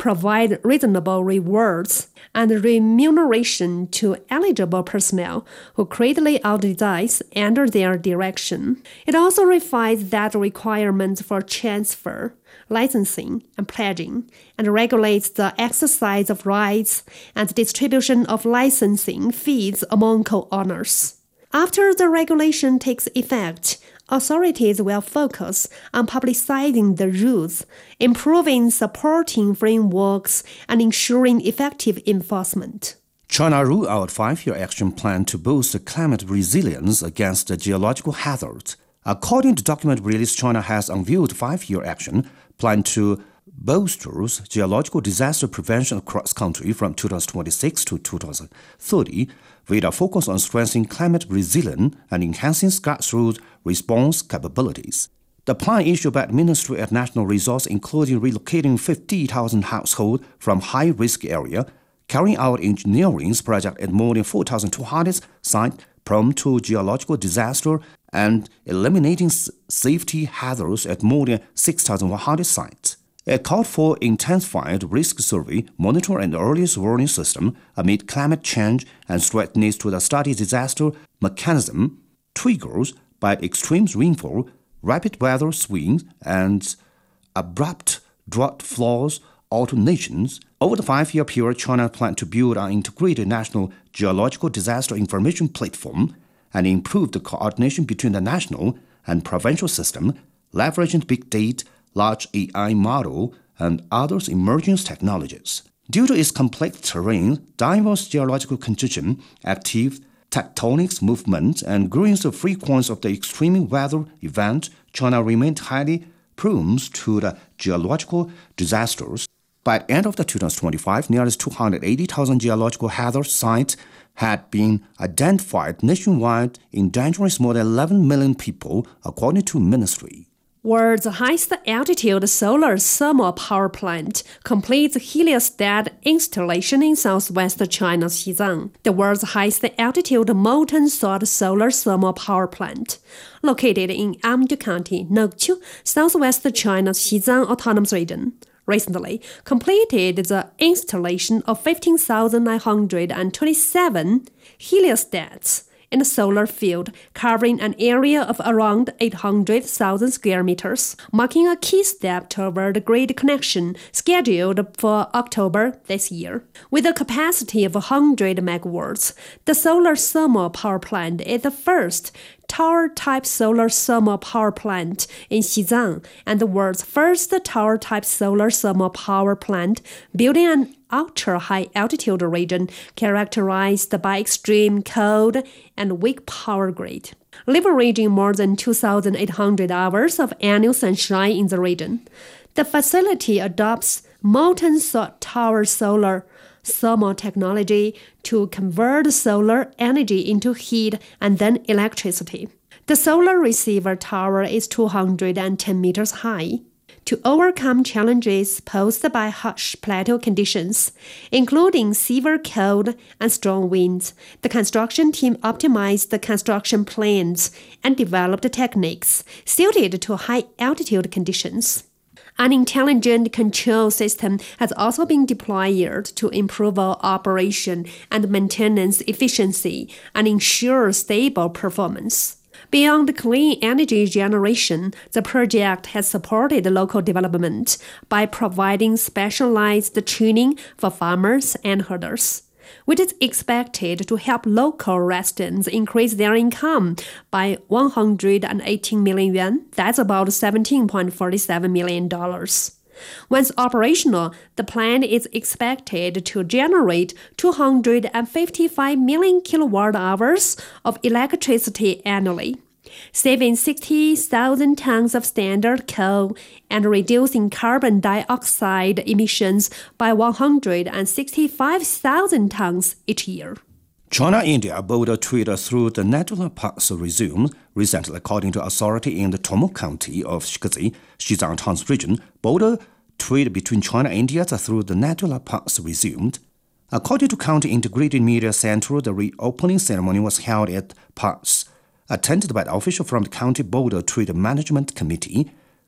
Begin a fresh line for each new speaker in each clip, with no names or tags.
provide reasonable rewards and remuneration to eligible personnel who greatly outdesign under their direction. It also refines that requirements for transfer, licensing, and pledging, and regulates the exercise of rights and distribution of licensing fees among co-owners. After the regulation takes effect, authorities will focus on publicizing the rules, improving supporting frameworks, and ensuring effective enforcement.
China rolled out a 5-year action plan to boost climate resilience against geological hazards. According to the document released, China has unveiled a 5-year action plan to bolster geological disaster prevention across country from 2026 to 2030, with a focus on strengthening climate resilience and enhancing grassroots response capabilities. The plan issued by the Ministry of National Resources including relocating 50,000 households from high-risk areas, carrying out engineering projects at more than 4,200 sites prone to geological disaster, and eliminating safety hazards at more than 6,100 sites. It called for intensified risk survey, monitor and early warning system amid climate change and strengthening to the study disaster mechanism triggers by extreme rainfall, rapid weather swings, and abrupt drought flows alternations. Over the 5-year period, China planned to build an integrated national geological disaster information platform and improve the coordination between the national and provincial system, leveraging big data, large AI model, and other emerging technologies. Due to its complex terrain, diverse geological conditions, active tectonic movements, and growing frequency of the extreme weather event, China remained highly prone to the geological disasters. By the end of 2025, nearly 280,000 geological hazard sites had been identified nationwide, endangering more than 11 million people, according to the ministry.
World's highest altitude solar thermal power plant completes heliostat installation in southwest China's Xizang. The world's highest altitude molten salt solar thermal power plant, located in Amdo County, Nogchu, southwest China's Xizang Autonomous Region, recently completed the installation of 15,927 heliostats in a solar field covering an area of around 800,000 square meters, marking a key step toward grid connection scheduled for October this year. With a capacity of 100 megawatts, the solar thermal power plant is the first tower-type solar thermal power plant in Xizang and the world's first tower-type solar thermal power plant built in an ultra-high altitude region characterized by extreme cold and weak power grid, leveraging more than 2,800 hours of annual sunshine in the region. The facility adopts molten salt tower solar thermal technology to convert solar energy into heat and then electricity. The solar receiver tower is 210 meters high. To overcome challenges posed by harsh plateau conditions, including severe cold and strong winds, the construction team optimized the construction plans and developed techniques suited to high-altitude conditions. An intelligent control system has also been deployed to improve operation and maintenance efficiency and ensure stable performance. Beyond clean energy generation, the project has supported local development by providing specialized training for farmers and herders, which is expected to help local residents increase their income by 118 million yuan, that's about $17.47 million. Once operational, the plant is expected to generate 255 million kilowatt-hours of electricity annually, saving 60,000 tons of standard coal and reducing carbon dioxide emissions by 165,000 tons each year.
China-India border trade through the national parks resumed recently, according to authority in the Tomo County of Shikazi, Xizang Autonomous Region. Border trade between China and India through the national parks resumed. According to County Integrated Media Center, the reopening ceremony was held at parks, attended by the official from the County Border Trade Management Committee,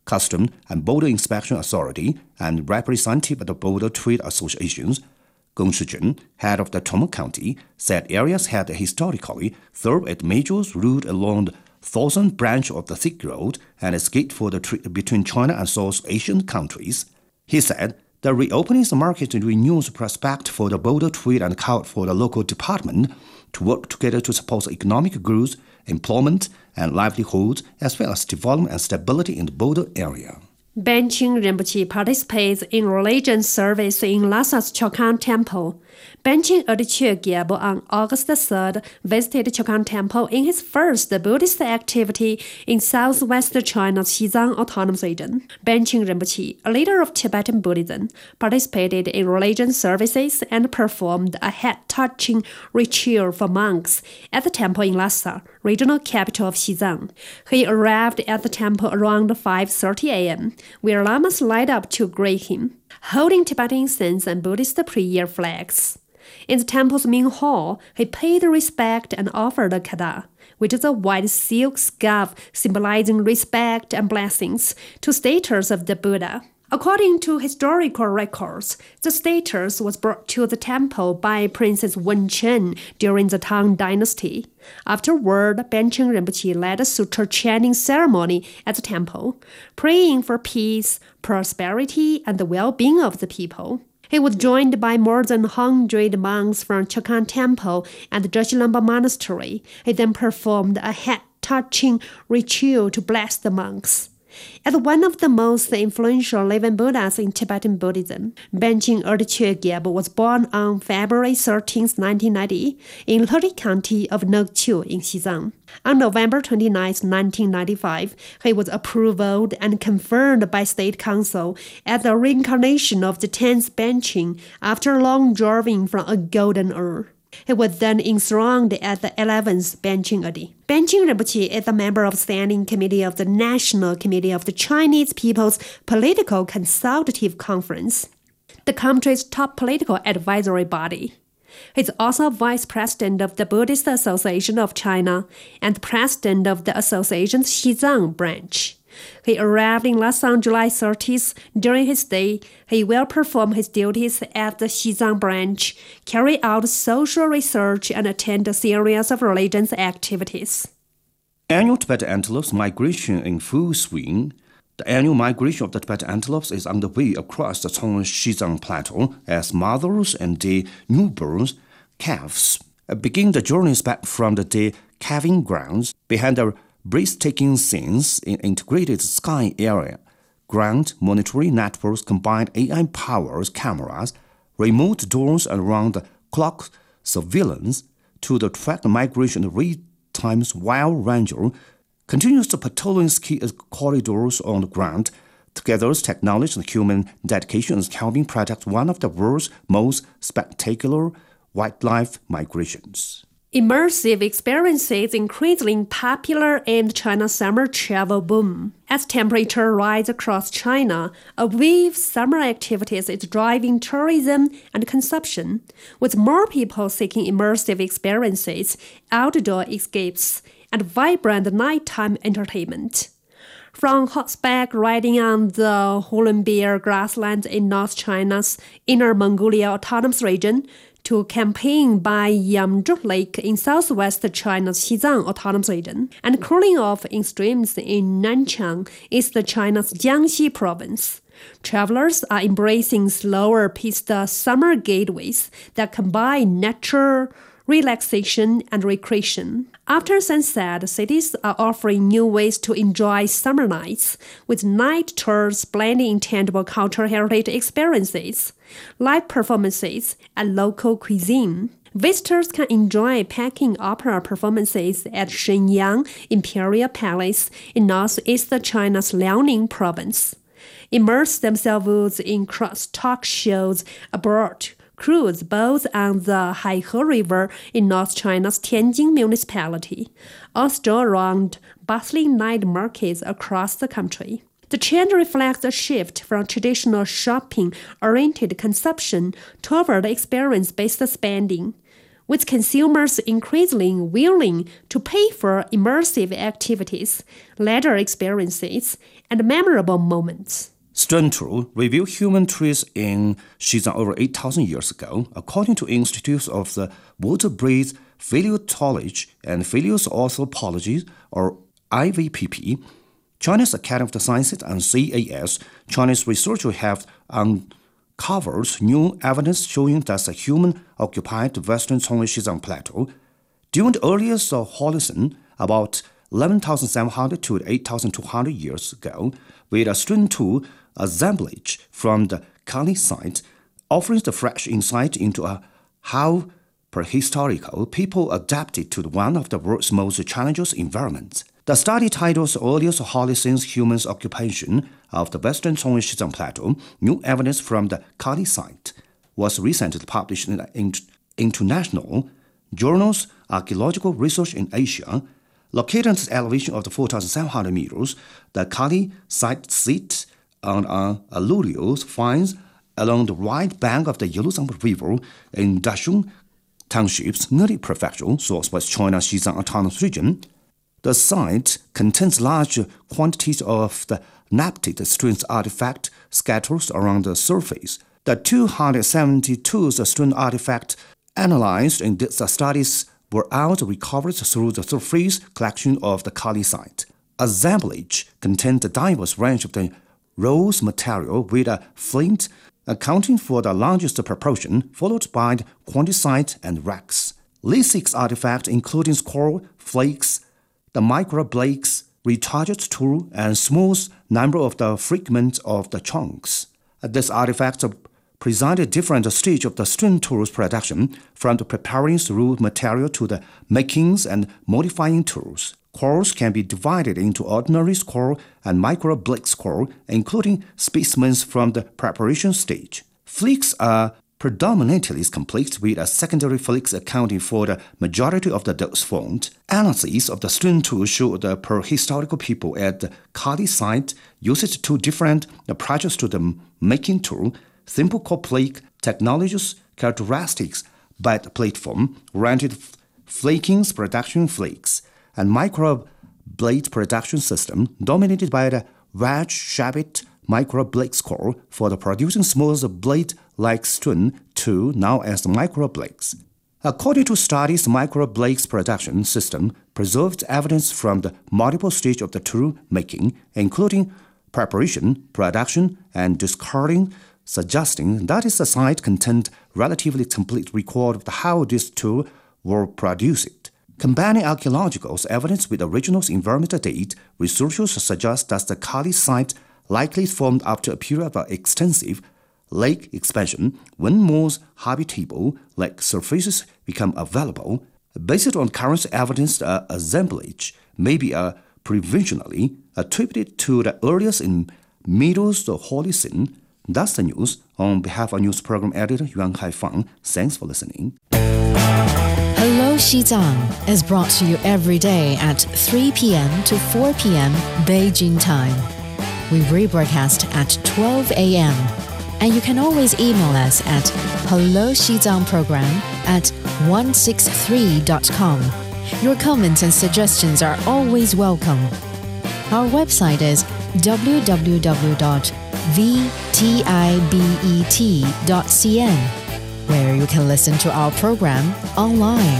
Custom and Border Inspection Authority, and representative of the Border Trade Associations. Gong Shijun, head of the Tomon County, said areas had historically served as major route along the southern branch of the Silk Road and as gate for the trade between China and South Asian countries. He said the reopening of the market renews prospect for the border trade and called for the local department to work together to support economic growth, employment, and livelihoods, as well as development and stability in the border area.
Benching Rinpoche participates in religion service in Lhasa's Chokan Temple. Benching Erdikye Gyabo on August 3rd visited Chokan Temple in his first Buddhist activity in southwest China's Xizang Autonomous Region. Benching Rinpoche, a leader of Tibetan Buddhism, participated in religion services and performed a head-touching ritual for monks at the temple in Lhasa, regional capital of Xizang. He arrived at the temple around 5:30 a.m., where lamas lined up to greet him, holding Tibetan incense and Buddhist prayer flags. In the temple's main hall, he paid respect and offered a kada, which is a white silk scarf symbolizing respect and blessings, to statues of the Buddha. According to historical records, the status was brought to the temple by Princess Wenchen during the Tang Dynasty. Afterward, Benching Rinpoche led a sutra chanting ceremony at the temple, praying for peace, prosperity, and the well-being of the people. He was joined by more than 100 monks from Chokan Temple and the Drachilamba Monastery. He then performed a head-touching ritual to bless the monks. As one of the most influential living Buddhas in Tibetan Buddhism, Benching Erdikye Gyabo was born on February 13, 1990, in Lhari County of Nogchu in Xizang. On November 29, 1995, he was approved and confirmed by State Council as a reincarnation of the 10th Benching after long driving from a golden urn. He was then enthroned at the 11th Benching Adi. Benching Rinpoche is a member of the Standing Committee of the National Committee of the Chinese People's Political Consultative Conference, the country's top political advisory body. He is also vice president of the Buddhist Association of China and president of the association's Xizang branch. He arrived in Lhasa on July 30th. During his stay, he will perform his duties at the Xizang branch, carry out social research, and attend a series of religious activities.
Annual Tibetan antelopes migration in full swing. The annual migration of the Tibetan antelopes is underway across the Chongren Xizang Plateau as mothers and their newborn calves begin the journeys back from the calving grounds behind the breathtaking scenes in integrated sky area. Ground monitoring networks combine AI-powered cameras, remote drones, and round-the-clock surveillance to track the migration real-time Wild Ranger continues to patrolling ski corridors on the ground. Together, technology and human dedication is helping protect one of the world's most spectacular wildlife migrations.
Immersive experiences increasingly popular in China's summer travel boom. As temperature rises across China, a wave of summer activities is driving tourism and consumption, with more people seeking immersive experiences, outdoor escapes, and vibrant nighttime entertainment. From horseback riding on the Hulunbuir grasslands in North China's Inner Mongolia Autonomous Region, to camping by Yamzhou Lake in southwest China's Xizang Autonomous Region, and cooling off in streams in Nanchang, East China's Jiangxi province. Travelers are embracing slower-paced summer getaways that combine nature, relaxation, and recreation. After sunset, cities are offering new ways to enjoy summer nights, with night tours blending intangible cultural heritage experiences, live performances, and local cuisine. Visitors can enjoy Peking opera performances at Shenyang Imperial Palace in northeast China's Liaoning province, immerse themselves in cross-talk shows abroad, cruise both on the Haihe River in North China's Tianjin municipality, or stroll around bustling night markets across the country. The change reflects a shift from traditional shopping-oriented consumption toward experience-based spending, with consumers increasingly willing to pay for immersive activities, leisure experiences, and memorable moments.
Stone tool revealed human trees in Xizang over 8,000 years ago, according to Institutes of the Water-Breed Paleontology and Paleoanthropology, or IVPP, China's Academy of the Sciences and CAS, Chinese researchers have uncovered new evidence showing that the human-occupied the western Conghui Xizang Plateau during the earliest Holocene, about 11,700 to 8,200 years ago, with a stone tool assemblage from the Kali site, offering the fresh insight into how prehistorical people adapted to one of the world's most challenging environments. The study titled Earliest Holocene Humans' Occupation of the Western Conghui Xizang Plateau, New Evidence from the Kali Site, was recently published in the International Journals Archaeological Research in Asia. Located at the elevation of 4,700 meters, the Kali Site sits on alluvial finds along the right bank of the Yeluzang River in Dashun Township's Neri Prefecture, southwest China Xizang Autonomous Region. The site contains large quantities of the naphtite stone artifact scattered around the surface. The 272 stone artifacts analyzed in these studies were recovered through the surface collection of the Kali site. Assemblage contained a diverse range of the rose material with a flint accounting for the largest proportion, followed by quartzite and rocks. These 6 artifacts, including coral flakes, the microblades, recharged tool, and small number of the fragments of the chunks. These artifacts presented different stages of the stone tools production, from the preparing through material to the makings and modifying tools. Corals can be divided into ordinary coral and microblade coral, including specimens from the preparation stage. Flakes are predominantly complex, with a secondary flakes accounting for the majority of the dust found. Analyses of the stone tool show the prehistorical people at the Kali site used 2 different approaches to the making tool: simple core plate technologies, characteristics bed platform, rented flakings production flakes, and microblade production system dominated by the wedge-shaped microblade core for the producing small blade-like stone tool known as microblades. According to studies, the microblades production system preserved evidence from the multiple stages of the tool making, including preparation, production, and discarding, suggesting that the site contained relatively complete record of how these tools were produced. Combining archaeological evidence with original environmental data, researchers suggest that the Kali site likely formed after a period of extensive lake expansion when more habitable lake surfaces become available. Based on current evidence, the assemblage may be provisionally attributed to the earliest in Middle Holocene. That's the news. On behalf of news program editor Yuan Haifang, thanks for listening.
Hello Xizang is brought to you every day at 3 p.m. to 4 p.m. Beijing time. We rebroadcast at 12 a.m. And you can always email us at helloxizangprogram@163.com. Your comments and suggestions are always welcome. Our website is www.vtibet.cn, where you can listen to our program online.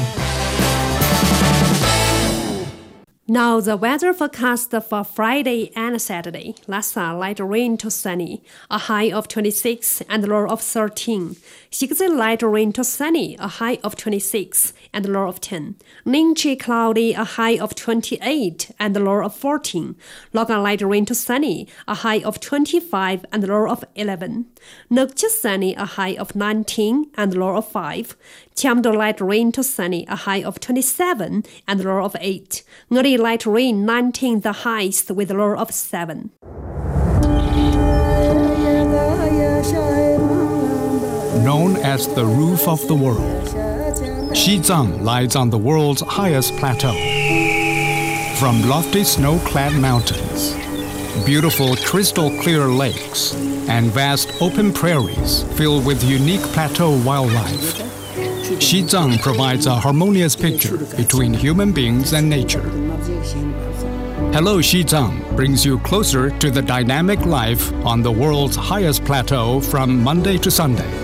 Now the weather forecast for Friday and Saturday. Lhasa, light rain to sunny, a high of 26 and low of 13. Xigzi, light rain to sunny, a high of 26 and low of 10. Ningchi, cloudy, a high of 28 and low of 14. Logan, light rain to sunny, a high of 25 and low of 11. Nukchi, sunny, a high of 19 and low of 5. Tiamdo, light rain to sunny, a high of 27 and low of 8. Ngari, light rain 19, the highest with low of 7.
Known as the roof of the world, Xizang lies on the world's highest plateau. From lofty snow-clad mountains, beautiful crystal-clear lakes, and vast open prairies filled with unique plateau wildlife, Xizang provides a harmonious picture between human beings and nature. Hello Xizang brings you closer to the dynamic life on the world's highest plateau from Monday to Sunday.